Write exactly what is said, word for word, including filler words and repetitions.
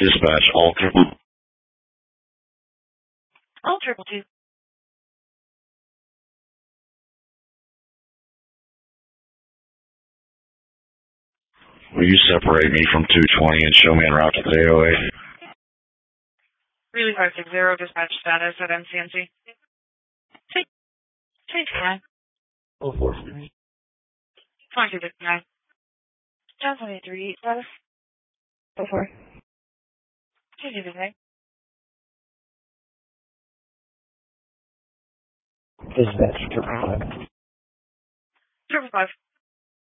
Dispatch, all triple. All triple two. Will you separate me from two twenty and show me en route to the A O A? Really five six zero, dispatch status at M C M C. Take, take nine. Oh, four. twenty-two fifty-nine. Johnson eight three eight status. Oh, four. twenty-two fifty-nine. Dispatch, triple five. Triple five.